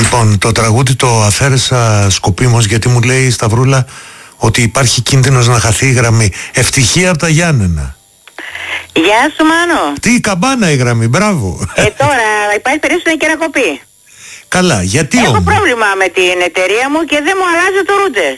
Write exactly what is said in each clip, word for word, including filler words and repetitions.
Λοιπόν, το τραγούδι το αφαίρεσα σκοπίμως γιατί μου λέει η Σταυρούλα ότι υπάρχει κίνδυνος να χαθεί η γραμμή. Ευτυχία από τα Γιάννενα. Γεια σου, Μάνο. Τι καμπάνα η γραμμή, μπράβο. Ε, τώρα υπάρχει περίπτωση και να κοπεί. Καλά, γιατί Έχω όμως? πρόβλημα με την εταιρεία μου και δεν μου αλλάζει το ρούτερ.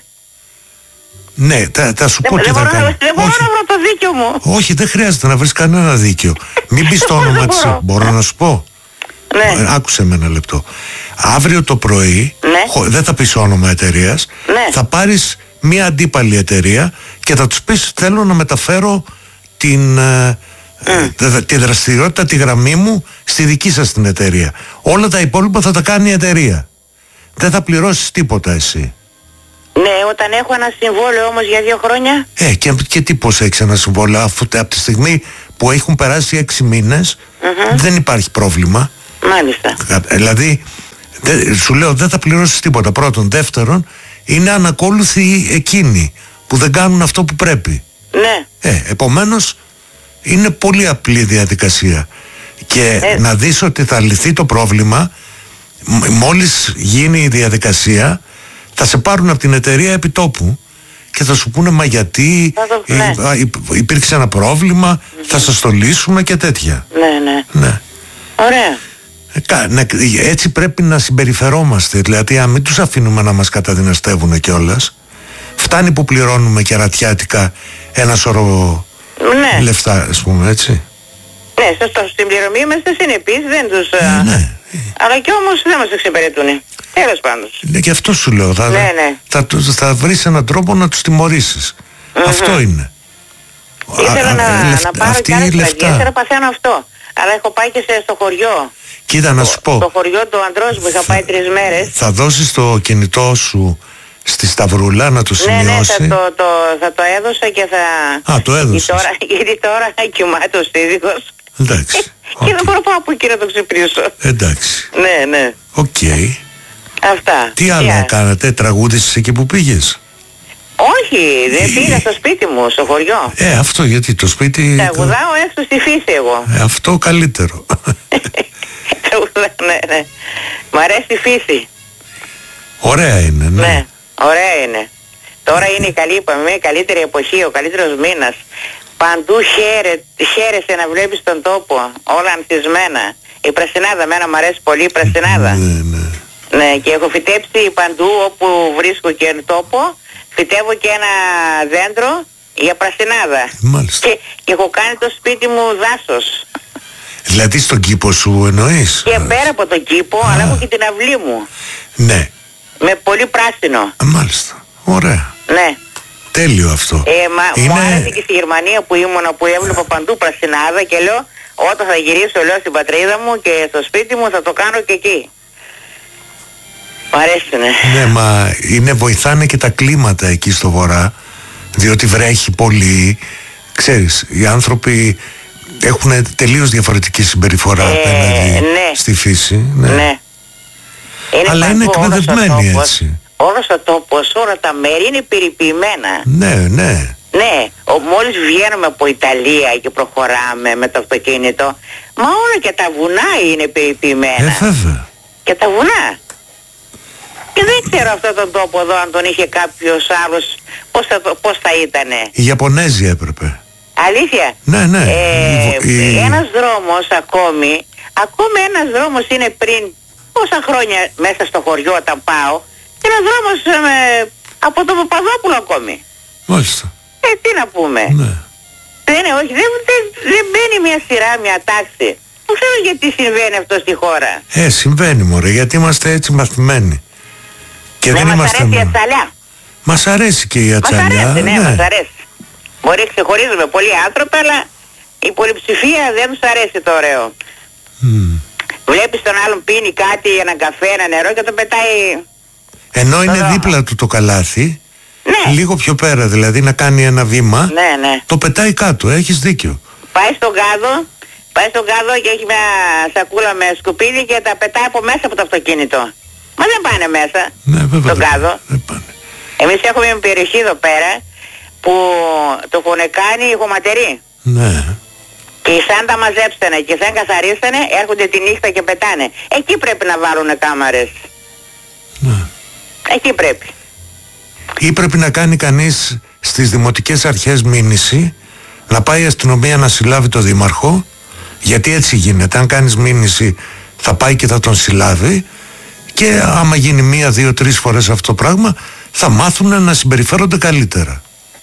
Ναι, θα, θα σου πω Δεν, τι δεν θα μπορώ, κάνω. δεν μπορώ να βρω το δίκιο μου. Όχι, δεν χρειάζεται να βρεις κανένα δίκιο. Μην πεις το Δεν όνομα της. μπορώ. Μπορώ να σου πω? Ναι. Ε, Άκουσε με ένα λεπτό. Αύριο το πρωί, Ναι. χω- δεν θα πεις όνομα εταιρείας, Ναι. θα πάρεις μια αντίπαλη εταιρεία και θα τους πεις θέλω να μεταφέρω την, ε, ε, τε- τη δραστηριότητα, τη γραμμή μου στη δική σας την εταιρεία. Όλα τα υπόλοιπα θα τα κάνει η εταιρεία. Δεν θα πληρώσεις τίποτα εσύ. Ναι, όταν έχω ένα συμβόλαιο όμως για δύο χρόνια. Ε, και, και τι πως έχεις ένα συμβόλαιο, αφού τε- από τη στιγμή που έχουν περάσει έξι μήνες Μμμ. δεν υπάρχει πρόβλημα. Μάλιστα. Κα- Δηλαδή, δε, σου λέω δεν θα πληρώσεις τίποτα. Πρώτον. Δεύτερον, είναι ανακόλουθοι εκείνοι που δεν κάνουν αυτό που πρέπει. Ναι. Ε, επομένως, είναι πολύ απλή διαδικασία. Και Ε. να δεις ότι θα λυθεί το πρόβλημα, μ- μόλις γίνει η διαδικασία, θα σε πάρουν από την εταιρεία επιτόπου και θα σου πούνε μα γιατί Θα το- ε, ναι. α, υ- υπήρξε ένα πρόβλημα, θα σας το λύσουμε και τέτοια. Ναι, ναι. Ναι. Ωραία. Ε, κα- ναι, έτσι πρέπει να συμπεριφερόμαστε. Δηλαδή, αν μην τους αφήνουμε να μας καταδυναστεύουν κιόλας, φτάνει που πληρώνουμε κερατιάτικα ένα σωρό Ναι. λεφτά, ας πούμε, έτσι. Ναι, σωστό. Στην πληρωμή είμαστε συνεπείς, δεν τους... Ε, ναι. Αλλά κι όμως δεν μας εξυπηρετούν. Τέλος πάντων. Ναι, και αυτό σου λέω. Θα, Ναι, ναι. θα, τους- θα βρεις έναν τρόπο να τους τιμωρήσεις. Μμμ. Αυτό είναι. Ήθελα Α, να, α, λεφ- να πάρω αυτή και είναι άλλες λεφτά. πλαγιές, τώρα παθαίνω αυτό. Αλλά έχω πάει και σε, στο χωριό. Κοίτα να σου πω. Στο χωριό του αντρός μου είχα πάει τρεις μέρες. Θα δώσεις το κινητό σου στη Σταυρούλα να το Ναι, ναι, σημειώσει. θα το, το, θα το έδωσα και θα... Α, το έδωσες. Γιατί τώρα, γιατί τώρα κοιμάται ο σύζυγος. Εντάξει. Και δεν οκ. μπορώ πάω από εκεί να το ξυπνήσω. Εντάξει. Ναι, ναι. Οκ. Αυτά. Τι άλλο άλλο? κάνατε, τραγούδησες εκεί που πήγες? Όχι, δεν πήγα στο σπίτι μου, στο χωριό. Ε, αυτό γιατί το σπίτι... Τραγουδάω έξω στη φύση εγώ. Ε, αυτό καλύτερο. Τραγουδάω, ναι, ναι. Μ' αρέσει η φύση. Ωραία είναι, ναι. Ναι, ωραία είναι. Τώρα είναι η καλή, είπαμε, η καλύτερη εποχή, ο καλύτερος μήνας. Παντού χαίρε, χαίρεσαι να βλέπεις τον τόπο, όλα ανθισμένα. Η πρασινάδα, μένα μου αρέσει πολύ η πρασινάδα. Ναι, ναι. Ναι, και έχω φυτέψει παντού όπου βρίσκω και τόπο, φυτεύω και ένα δέντρο για πρασινάδα. Μάλιστα. Και, και έχω κάνει το σπίτι μου δάσος. Δηλαδή στον κήπο σου εννοείς? Και πέρα από τον κήπο, Α. αλλά έχω και την αυλή μου. Ναι. Με πολύ πράσινο. Α, μάλιστα. Ωραία. Ναι. Τέλειο αυτό. Ε, μα, είναι... Μου άρεσε και στη Γερμανία που ήμουνα, που έβλεπα παντού πρασινάδα και λέω όταν θα γυρίσω, λέω, στην πατρίδα μου και στο σπίτι μου θα το κάνω και εκεί. Μ' αρέσουνε. Ναι, μα είναι, βοηθάνε και τα κλίματα εκεί στο βορρά, διότι βρέχει πολύ. Ξέρεις, οι άνθρωποι έχουν τελείως διαφορετική συμπεριφορά Ε, απέναντι ναι. στη φύση. Ναι. Ναι. Είναι Αλλά είναι παντού, όλος ο εκπαιδευμένοι τόπος, έτσι. Όλος ο τόπος, όλα τα μέρη είναι περιποιημένα. Ναι, ναι. Ναι, ο, μόλις βγαίνουμε από Ιταλία και προχωράμε με το αυτοκίνητο, μα όλα και τα βουνά είναι περιποιημένα. Ε, βέβαια. Και τα βουνά. Και δεν ξέρω αυτόν τον τόπο εδώ αν τον είχε κάποιος άλλος πώς θα, το- πώς θα ήτανε. Οι Ιαπωνέζοι έπρεπε. Αλήθεια. Ναι, ναι. Ε, Η- η- Ένας δρόμος ακόμη, ακόμη ένας δρόμος είναι πριν πόσα χρόνια μέσα στο χωριό όταν πάω, και ένας δρόμος ε, από το Παπαδόπουλο ακόμη. Μάλιστα. Ε, τι να πούμε. Ναι. Δεν είναι, όχι, δεν, δεν, δεν μπαίνει μια σειρά, μια τάξη. Δεν ξέρω γιατί συμβαίνει αυτό στη χώρα. Ε, συμβαίνει μωρέ, γιατί είμαστε έτσι μαθημένοι. Και Ναι, δεν μας είμαστε αρέσει η μόνο. ατσαλιά. Μας αρέσει και η Μας ατσαλιά. αρέσει, ναι, μας αρέσει. Μπορεί να ξεχωρίζουμε πολλοί άνθρωποι, αλλά η πολυψηφία δεν τους αρέσει το ωραίο. Μμ. Βλέπεις τον άλλον πίνει κάτι, έναν καφέ, ένα νερό και το πετάει. Ενώ είναι δρόμο. δίπλα του το καλάθι, Ναι, λίγο πιο πέρα δηλαδή, να κάνει ένα βήμα, ναι, ναι. το πετάει κάτω, έχεις δίκιο. Πάει στον κάδο, πάει στον κάδο και έχει μια σακούλα με σκουπίδι και τα πετάει από μέσα από το αυτοκίνητο. Μα δεν πάνε μέσα, Ναι, βέβαια. στον δεν κάδο. πάνε, δεν πάνε. Εμείς έχουμε μια περιοχή εδώ πέρα που το έχουν κάνει οι χωματεροί. Ναι. Και σαν τα μαζέψανε και σαν καθαρίσανε, έρχονται τη νύχτα και πετάνε. Εκεί πρέπει να βάλουν κάμαρες. Εκεί πρέπει. Ή πρέπει να κάνει κανείς στις δημοτικές αρχές μήνυση, να πάει η αστυνομία να συλλάβει το δήμαρχο, γιατί έτσι γίνεται. Αν κάνεις μήνυση θα πάει και θα τον συλλάβει, και άμα γίνει μία, δύο, τρεις φορές αυτό το πράγμα, θα μάθουν να συμπεριφέρονται καλύτερα.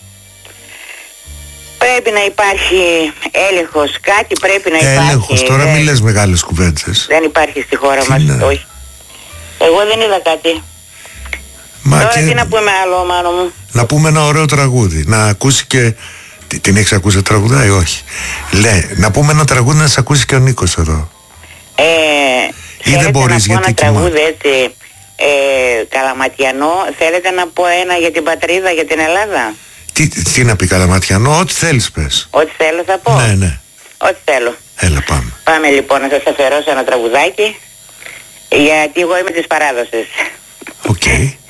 Πρέπει να υπάρχει έλεγχος, κάτι πρέπει να υπάρχει. Έλεγχος, τώρα μην λες μεγάλες κουβέντες. Δεν υπάρχει στη χώρα τι μας, να... όχι. Εγώ δεν είδα κάτι. Μα τώρα και... τι να πούμε άλλο, Μάνο μου. Να πούμε ένα ωραίο τραγούδι, να ακούσει και... Την έχεις ακούσει τραγουδάει, όχι? Λέ, να πούμε ένα τραγούδι να σε ακούσει και ο Νίκος εδώ. Ε, Ή δεν μπορείς να πω γιατί ένα κοιμά... τραγούδι έτσι, ε, καλαματιανό, θέλετε να πω ένα για την πατρίδα, για την Ελλάδα? Τι, τι να πει καλαματιανό, ό,τι θέλεις πες. Ό,τι θέλω θα πω. Ναι, ναι. Ό,τι θέλω. Έλα πάμε. Πάμε λοιπόν να σας αφιερώσω ένα τραγουδάκι, γιατί εγώ είμαι της παράδοσης. Οκ. Okay.